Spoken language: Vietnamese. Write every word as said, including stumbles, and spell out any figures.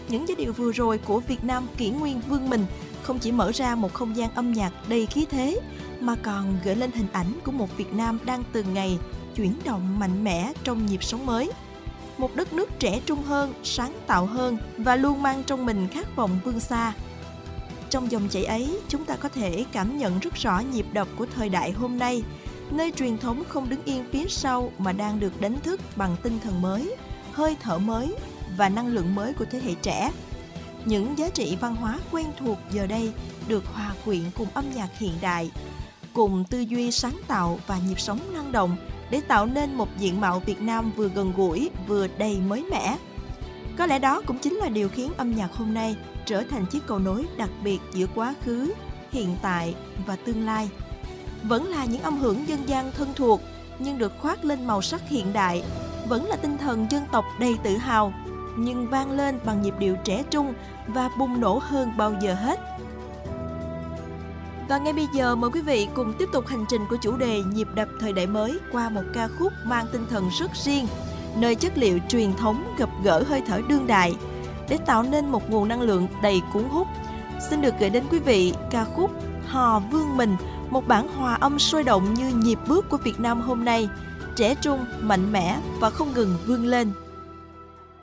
Những giai điệu vừa rồi của Việt Nam kỷ nguyên vương mình không chỉ mở ra một không gian âm nhạc đầy khí thế, mà còn gợi lên hình ảnh của một Việt Nam đang từng ngày chuyển động mạnh mẽ trong nhịp sống mới. Một đất nước trẻ trung hơn, sáng tạo hơn và luôn mang trong mình khát vọng vươn xa. Trong dòng chảy ấy, chúng ta có thể cảm nhận rất rõ nhịp đập của thời đại hôm nay, nơi truyền thống không đứng yên phía sau mà đang được đánh thức bằng tinh thần mới, hơi thở mới và năng lượng mới của thế hệ trẻ. Những giá trị văn hóa quen thuộc giờ đây được hòa quyện cùng âm nhạc hiện đại, cùng tư duy sáng tạo và nhịp sống năng động để tạo nên một diện mạo Việt Nam vừa gần gũi, vừa đầy mới mẻ. Có lẽ đó cũng chính là điều khiến âm nhạc hôm nay trở thành chiếc cầu nối đặc biệt giữa quá khứ, hiện tại và tương lai. Vẫn là những âm hưởng dân gian thân thuộc, nhưng được khoác lên màu sắc hiện đại, vẫn là tinh thần dân tộc đầy tự hào, nhưng vang lên bằng nhịp điệu trẻ trung và bùng nổ hơn bao giờ hết. Và ngay bây giờ mời quý vị cùng tiếp tục hành trình của chủ đề nhịp đập thời đại mới qua một ca khúc mang tinh thần rất riêng, nơi chất liệu truyền thống gặp gỡ hơi thở đương đại để tạo nên một nguồn năng lượng đầy cuốn hút. Xin được gửi đến quý vị ca khúc Hò Vương Mình, một bản hòa âm sôi động như nhịp bước của Việt Nam hôm nay, trẻ trung, mạnh mẽ và không ngừng vươn lên.